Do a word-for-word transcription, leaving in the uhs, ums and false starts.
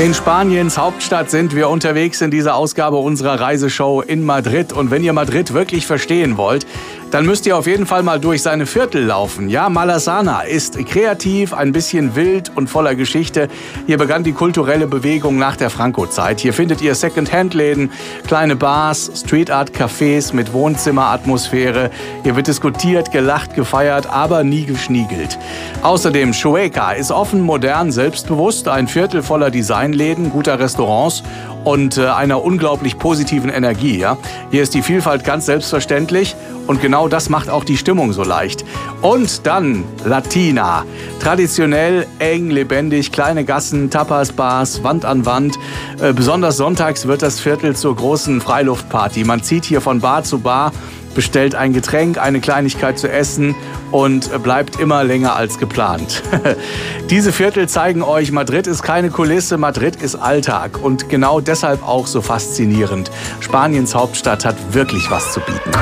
In Spaniens Hauptstadt sind wir unterwegs in dieser Ausgabe unserer Reiseshow in Madrid. Und wenn ihr Madrid wirklich verstehen wollt, dann müsst ihr auf jeden Fall mal durch seine Viertel laufen. Ja, Malasaña ist kreativ, ein bisschen wild und voller Geschichte. Hier begann die kulturelle Bewegung nach der Franco-Zeit. Hier findet ihr Second-Hand-Läden, kleine Bars, Street-Art-Cafés mit Wohnzimmeratmosphäre. Hier wird diskutiert, gelacht, gefeiert, aber nie geschniegelt. Außerdem Chueca ist offen, modern, selbstbewusst, ein Viertel voller Designläden, guter Restaurants und äh, einer unglaublich positiven Energie. Ja? Hier ist die Vielfalt ganz selbstverständlich und genau das macht auch die Stimmung so leicht. Und dann Latina. Traditionell, eng, lebendig, kleine Gassen, Tapas-Bars, Wand an Wand. Äh, besonders sonntags wird das Viertel zur großen Freiluftparty. Man zieht hier von Bar zu Bar, bestellt ein Getränk, eine Kleinigkeit zu essen und bleibt immer länger als geplant. Diese Viertel zeigen euch, Madrid ist keine Kulisse, Madrid ist Alltag und genau deshalb auch so faszinierend. Spaniens Hauptstadt hat wirklich was zu bieten.